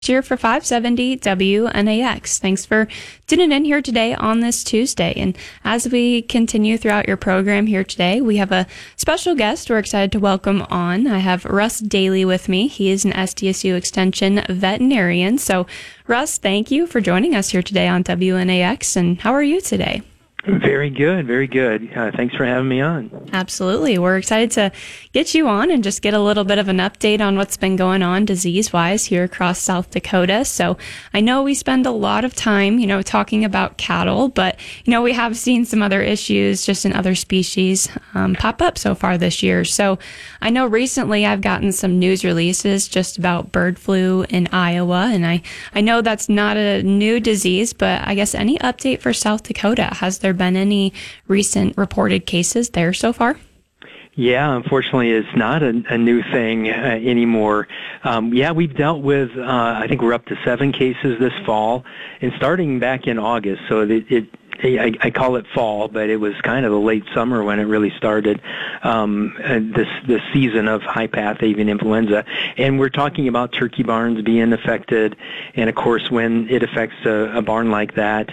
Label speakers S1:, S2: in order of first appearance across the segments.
S1: Here for 570 WNAX. Thanks for tuning in here today on this Tuesday. And as we continue throughout your program here today, we have a special guest we're excited to welcome on. I have Russ Daly with me. He is an SDSU Extension veterinarian. So, Russ, thank you for joining us here today on WNAX. And how are you today?
S2: Very good, very good. Thanks for having me on.
S1: Absolutely. We're excited to get you on and just get a little bit of an update on what's been going on disease-wise here across South Dakota. So I know we spend a lot of time, talking about cattle, but, we have seen some other issues just in other species pop up so far this year. So I know recently I've gotten some news releases just about bird flu in Iowa, and I know that's not a new disease, but I guess any update for South Dakota? Has there been any recent reported cases there so far?
S2: Yeah, unfortunately, it's not a new thing anymore. We've dealt with, I think we're up to 7 cases this fall, and starting back in August, so I call it fall, but it was kind of the late summer when it really started, this season of high-path avian influenza. And we're talking about turkey barns being affected, and of course when it affects a barn like that,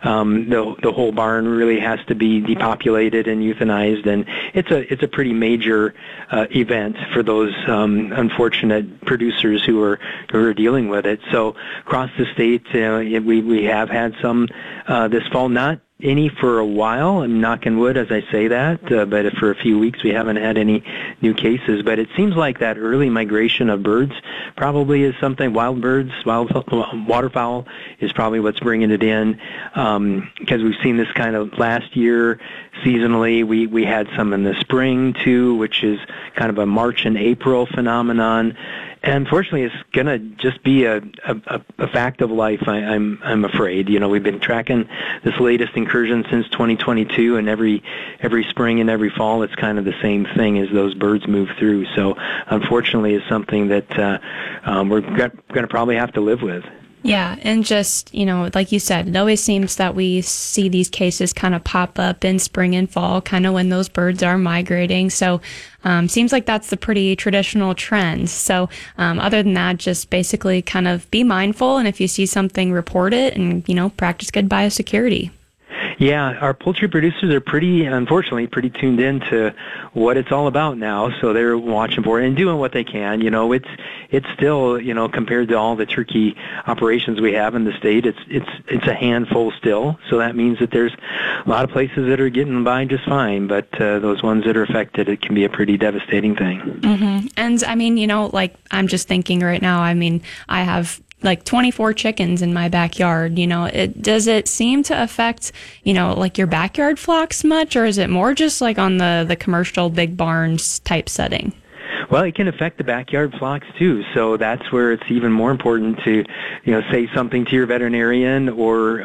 S2: the whole barn really has to be depopulated and euthanized, and it's a pretty major event for those unfortunate producers who are dealing with it. So across the state, we have had some this fall, not any for a while. I'm knocking wood as I say that, but for a few weeks we haven't had any new cases. But it seems like that early migration of birds probably is something. Wild birds, waterfowl is probably what's bringing it in, because we've seen this kind of last year seasonally. We had some in the spring too, which is kind of a March and April phenomenon. And unfortunately, it's going to just be a fact of life, I'm afraid. We've been tracking this latest incursion since 2022, and every spring and every fall, it's kind of the same thing as those birds move through. So unfortunately, it's something that we're going to probably have to live with.
S1: Yeah, and just, like you said, it always seems that we see these cases kind of pop up in spring and fall, kind of when those birds are migrating. So seems like that's the pretty traditional trend. So other than that, just basically kind of be mindful, and if you see something, report it, and, practice good biosecurity.
S2: Yeah, our poultry producers are unfortunately, pretty tuned in to what it's all about now, so they're watching for it and doing what they can. It's still, compared to all the turkey operations we have in the state, it's a handful still, so that means that there's a lot of places that are getting by just fine, but those ones that are affected, it can be a pretty devastating thing.
S1: Mm-hmm. And, I'm just thinking right now, I have 24 chickens in my backyard. Does it seem to affect, your backyard flocks much, or is it more just on the commercial big barns type setting?
S2: Well, it can affect the backyard flocks too, so that's where it's even more important to, say something to your veterinarian, or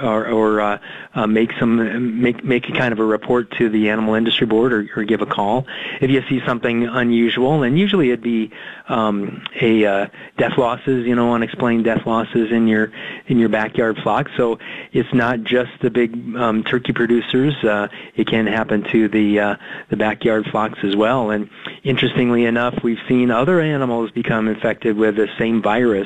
S2: make a kind of a report to the Animal Industry Board, or give a call if you see something unusual. And usually it'd be death losses, unexplained death losses in your backyard flock. So it's not just the big turkey producers; it can happen to the backyard flocks as well. And interestingly enough, we've seen other animals become infected with the same virus.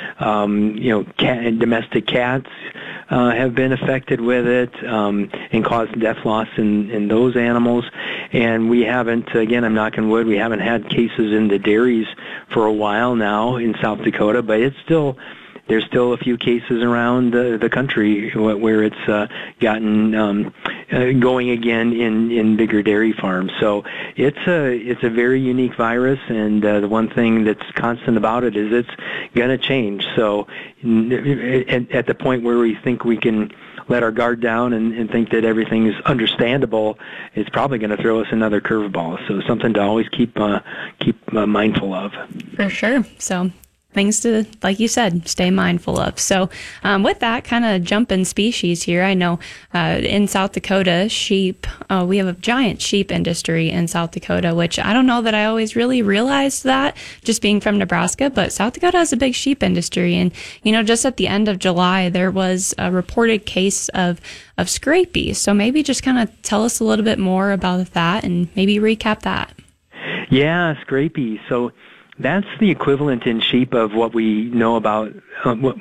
S2: Domestic cats have been affected with it, and caused death loss in those animals. And we haven't, again, I'm knocking wood, we haven't had cases in the dairies for a while now in South Dakota, but there's still a few cases around the country where it's gotten going again in bigger dairy farms. So it's a very unique virus, and the one thing that's constant about it is it's going to change. So at the point where we think we can let our guard down and think that everything is understandable, it's probably going to throw us another curveball. So something to always keep mindful of.
S1: For sure. So things to, like you said, stay mindful of. So with that, kind of jumping species here, I know in South Dakota, sheep, we have a giant sheep industry in South Dakota, which I don't know that I always really realized that, just being from Nebraska, but South Dakota has a big sheep industry. And, just at the end of July, there was a reported case of scrapie. So maybe just kind of tell us a little bit more about that and maybe recap that.
S2: Yeah, scrapie. So That's the equivalent in sheep of what we know about